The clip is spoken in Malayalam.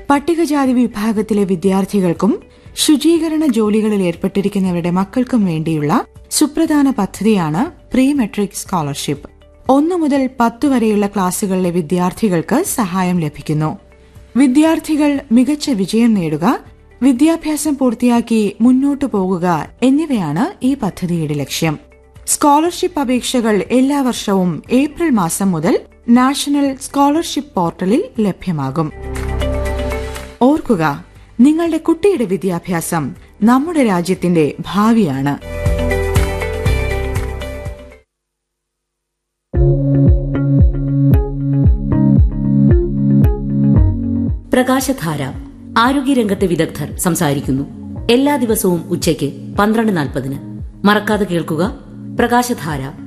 പട്ടികജാതി വിഭാഗത്തിലെ വിദ്യാർത്ഥികൾക്കും ശുചീകരണ ജോലികളിൽ ഏർപ്പെട്ടിരിക്കുന്നവരുടെ മക്കൾക്കും വേണ്ടിയുള്ള സുപ്രധാന പദ്ധതിയാണ് പ്രീ മെട്രിക് സ്കോളർഷിപ്പ്. 1 മുതൽ 10 വരെയുള്ള ക്ലാസുകളിലെ വിദ്യാർത്ഥികൾക്ക് സഹായം ലഭിക്കുന്നു. വിദ്യാർത്ഥികൾ മികച്ച വിജയം നേടുക, വിദ്യാഭ്യാസം പൂർത്തിയാക്കി മുന്നോട്ടു പോകുക എന്നിവയാണ് ഈ പദ്ധതിയുടെ ലക്ഷ്യം. സ്കോളർഷിപ്പ് അപേക്ഷകൾ എല്ലാ വർഷവും ഏപ്രിൽ മാസം മുതൽ നാഷണൽ സ്കോളർഷിപ്പ് പോർട്ടലിൽ ലഭ്യമാകും. ഓർക്കുക, നിങ്ങളുടെ കുട്ടിയുടെ വിദ്യാഭ്യാസം നമ്മുടെ രാജ്യത്തിന്റെ ഭാവിയാണ്. പ്രകാശധാര ആരോഗ്യരംഗത്തെ വിദഗ്ധർ സംസാരിക്കുന്നു. എല്ലാ ദിവസവും ഉച്ചയ്ക്ക് 12:40. മറക്കാതെ കേൾക്കുക പ്രകാശധാര.